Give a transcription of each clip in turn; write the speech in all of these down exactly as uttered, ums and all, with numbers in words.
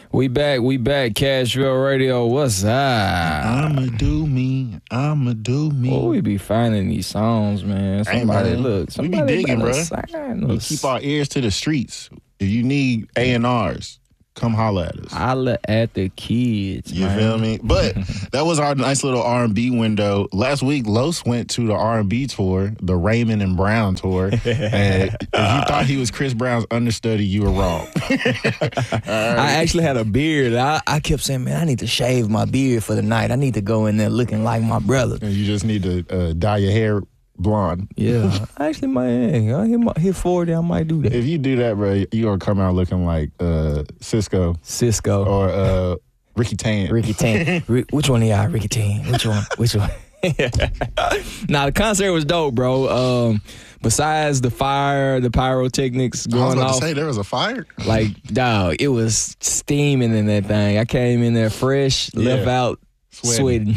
We back, we back. Cashville Radio, what's up? I'ma do me, I'ma do me. Oh, we be finding these songs, man. Somebody, hey, man. look, somebody we be digging, bro. We us. keep our ears to the streets. If you need A and R's, come holler at us. Holla at the kids, You man. feel me? But that was our nice little R and B window. Last week, Los went to the R and B tour, the Raymond and Brown tour. And if you thought he was Chris Brown's understudy, you were wrong. Right. I actually had a beard. I, I kept saying, man, I need to shave my beard for the night. I need to go in there looking like my brother. And you just need to uh, dye your hair blonde. Yeah. I actually might, hey, I hit, my, hit forty, I might do that. If you do that, bro, you're going to come out looking like uh, Cisco. Cisco. Or uh, Ricky Tan. Ricky Tan. Rick, which one of y'all, Ricky Tan? Which one? Which one? Nah, the concert was dope, bro. Um, besides the fire, the pyrotechnics going I was about off, to say there was a fire. like, dog, it was steaming in that thing. I came in there fresh, Yeah. left out Sweating.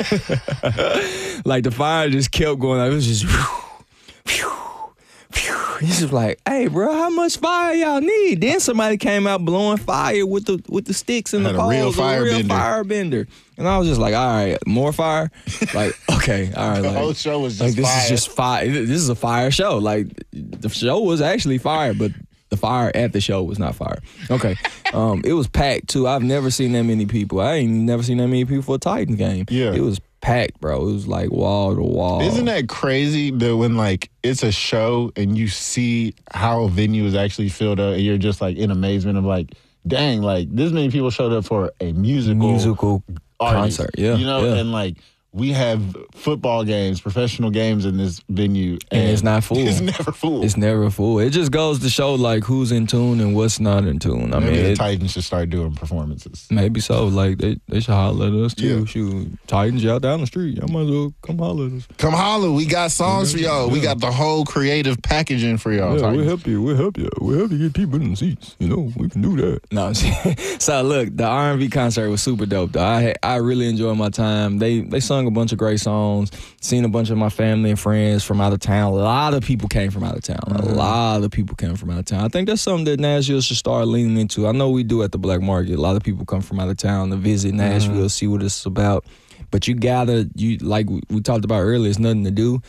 sweating. Like the fire just kept going. Like, it was just. Whew, whew, whew. This is like, hey, bro, how much fire y'all need? Then somebody came out blowing fire with the with the sticks and Had the a poles, real fire a real bender. fire bender. And I was just like, all right, more fire? Like, okay, all right. The Like, whole show was just like this fire. is just fire. This is a fire show. Like, the show was actually fire, but the fire at the show was not fire. Okay. Um, it was packed, too. I've never seen that many people. I ain't never seen that many people for a Titan game. Yeah. It was packed, bro. It was like wall to wall. Isn't that crazy that when like it's a show and you see how a venue is actually filled up and you're just like in amazement of like, dang, like this many people showed up for a musical, musical artist, concert? Yeah. You know, yeah. and like we have football games, professional games in this venue. And it's not full. It's never full. It's never full. It just goes to show like who's in tune and what's not in tune. I Maybe mean, the it, Titans should start doing performances. maybe so. Like they, they should holler at us too. Yeah. Shoot, Titans, y'all down the street. Y'all might as well come holler at us. Come holler. We got songs for y'all. We Yeah. got the whole creative packaging for y'all. Yeah, Titans. we'll help you. We'll help you. We'll help you get people in the seats. You know, we can do that. No, I'm saying. So look, the R and B concert was super dope. Though I I really enjoyed my time. They they sung a bunch of great songs. Seen a bunch of my family and friends from out of town. A lot of people came from out of town. A lot of people came from out of town. I think that's something that Nashville should start leaning into. I know we do at the Black Market. A lot of people come from out of town to visit Nashville, mm-hmm. see what it's about. But you gotta, you like we talked about earlier, it's nothing to do.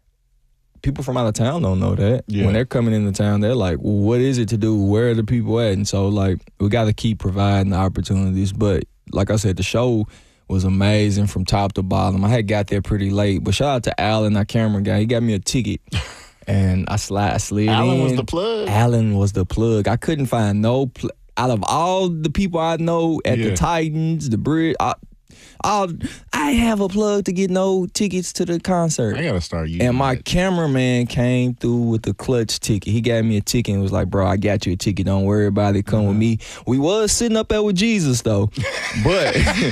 People from out of town don't know that. Yeah. When they're coming into town, they're like, well, what is it to do? Where are the people at? And so, like, we got to keep providing the opportunities. But like I said, the show was amazing from top to bottom. I had got there pretty late. But shout out to Alan, our camera guy. He got me a ticket. And I slid, I slid Alan in. was the plug. Alan was the plug. I couldn't find no pl- out of all the people I know at Yeah. the Titans, the Bridge, I, I, I have a plug to get no tickets to the concert. I gotta start using And my that. cameraman came through with the clutch ticket. He gave me a ticket and was like, bro, I got you a ticket. Don't worry about it. Come with me. We was sitting up there with Jesus, though. But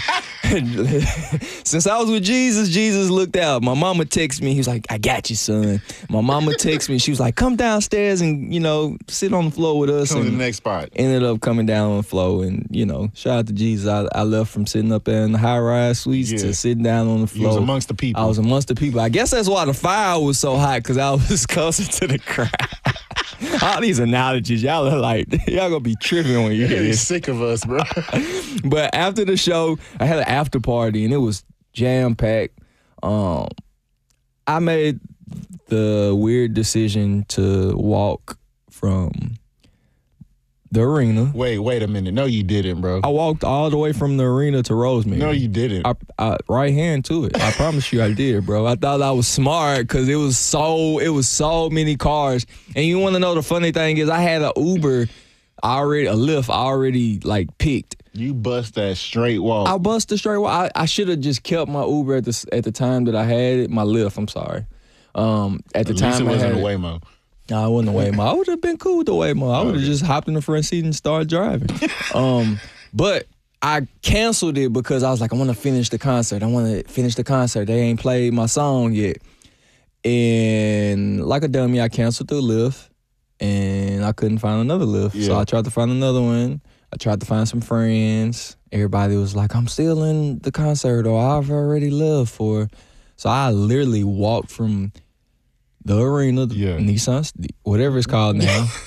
since I was with Jesus, Jesus looked out. My mama texted me. He was like, I got you, son. My mama texted me. She was like, come downstairs and, you know, sit on the floor with us. Come to and the next spot. ended up coming down on the floor. And, you know, shout out to Jesus. I, I left from sitting up there in the high-rise suites Yeah. to sitting down on the You was floor. amongst the people. I was amongst the people. I guess that's why the fire was so hot, because I was closer to the crowd. All these analogies, y'all are like, y'all gonna be tripping when you hear You're this. sick of us, bro. But after the show, I had an after party and it was jam packed. Um, I made the weird decision to walk from the arena. Wait, wait a minute. No, you didn't, bro. I walked all the way from the arena to Rosemary. No, you didn't. I, I right hand to it. I promise you, I did, bro. I thought I was smart because it was so it was so many cars. And you want to know the funny thing is, I had an Uber already, a Lyft already like picked. You bust that straight walk. I bust the straight. I, I should have just kept my Uber at the at the time that I had it. My Lyft. I'm sorry. Um, at the At time least it I wasn't had a it. Waymo. No, I wasn't a Waymo. I would have been cool with the Waymo. I would have Okay. just hopped in the front seat and started driving. um, but I canceled it because I was like, I want to finish the concert. I want to finish the concert. They ain't played my song yet. And like a dummy, I canceled the Lyft, and I couldn't find another Lyft. So Yeah. I tried to find another one. I tried to find some friends. Everybody was like, I'm still in the concert, or I've already left for. So I literally walked from the arena, the Yeah. Nissan, whatever it's called now,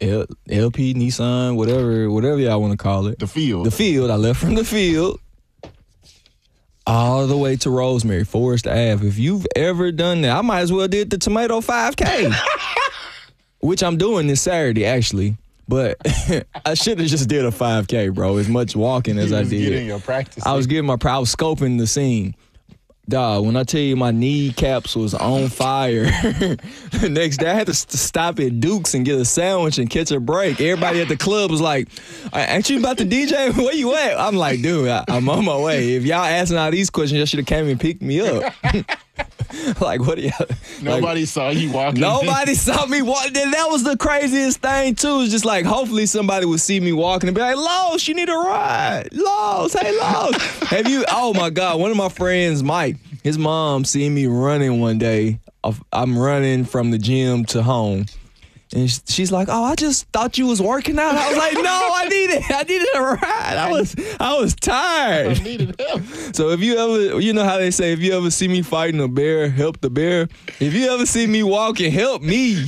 L- LP, Nissan, whatever, whatever y'all want to call it. The field. The field. I left from the field all the way to Rosemary, Forest Ave. If you've ever done that, I might as well did the Tomato five K, which I'm doing this Saturday, actually. But I should have just did a five K, bro. As much walking as you I was did. Getting your practice. I was getting my, I was scoping the scene. Dog, when I tell you my kneecaps was on fire, the next day I had to st- stop at Duke's and get a sandwich and catch a break. Everybody at the club was like, ain't you about to D J? Where you at? I'm like, dude, I, I'm on my way. If y'all asking all these questions, y'all should have came and picked me up. Like, what are y'all? Nobody like, saw you walking. Nobody saw me walking. That was the craziest thing, too. It's just like, hopefully somebody would see me walking and be like, Los, you need a ride. Los, hey, Los. Have you, oh my God, one of my friends, Mike, his mom seen me running one day. I'm running from the gym to home. And she's like, oh, I just thought you was working out. I was like, no, I needed, I needed a ride. I was, I was tired. I needed help. So if you ever, you know how they say, if you ever see me fighting a bear, help the bear. If you ever see me walking, help me.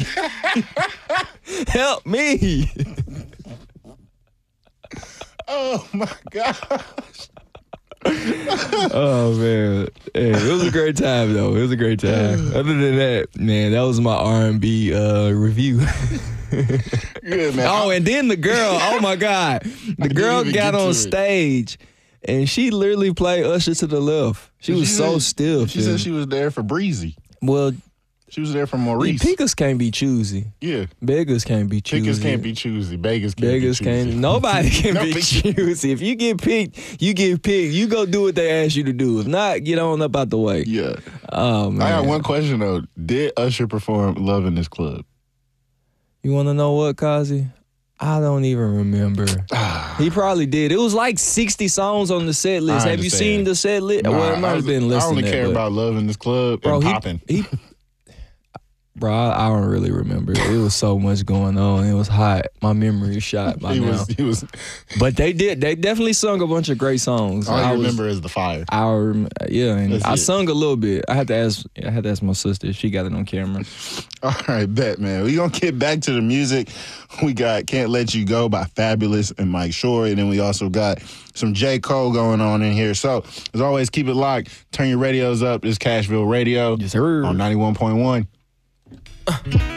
Help me. Oh my gosh. Oh man, hey, it was a great time though. It was a great time. Other than that, man, that was my R and B uh, review. Good, man. Oh, and then the girl. Oh my God, the girl got on it. stage, and she literally played Usher to the left. She was She so said- stiff. She said she was there for Breezy. well, She was there for Maurice. pickers can't be choosy. Yeah. Beggars can't be choosy. Pickers can't be choosy. Beggars can't Beggars be choosy. can't. Nobody can No be pick- choosy. If you get picked, you get picked. You go do what they ask you to do. If not, get on up out the way. Yeah. Oh man. I got one question though. Did Usher perform Love in This Club? You want to know what, Kazi? I don't even remember. He probably did. It was like sixty songs on the set list. I Have you understand. seen the set list? Nah, well, it might I have was- been less I only than that, care but- about Love in This Club Bro, and he, popping. he, bro, I, I don't really remember. It was so much going on. It was hot. My memory is shot by He now. was. He was. But they did. They definitely sung a bunch of great songs. All I I was- remember is the fire. I rem- yeah, and That's I it. sung a little bit. I had to ask. I had to ask my sister if she got it on camera. All right, bet, man. We're going to get back to the music. We got Can't Let You Go by Fabulous and Mike Shore. And then we also got some J. Cole going on in here. So, as always, keep it locked. Turn your radios up. This is Cashville Radio Yes, sir. on ninety-one point one.